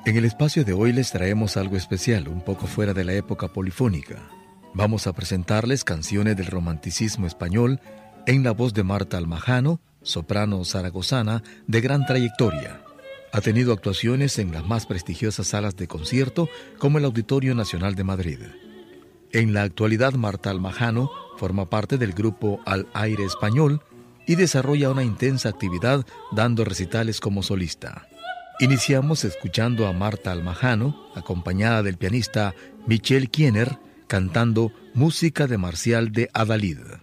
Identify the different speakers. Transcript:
Speaker 1: En el espacio de hoy les traemos algo especial, un poco fuera de la época polifónica. Vamos a presentarles canciones del romanticismo español en la voz de Marta Almajano, soprano zaragozana de gran trayectoria. Ha tenido actuaciones en las más prestigiosas salas de concierto como el Auditorio Nacional de Madrid. En la actualidad, Marta Almajano forma parte del grupo Al Aire Español y desarrolla una intensa actividad dando recitales como solista. Iniciamos escuchando a Marta Almajano, acompañada del pianista Michel Kiener, cantando Música de Marcial de Adalid.